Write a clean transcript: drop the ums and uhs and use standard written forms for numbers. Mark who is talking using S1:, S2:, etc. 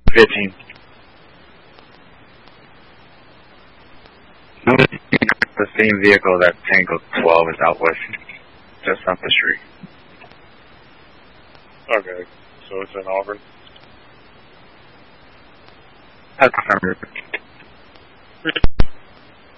S1: 15. The same vehicle that Tango 12 is out with, just up the street.
S2: Okay, so it's in Auburn?
S1: That's affirmative.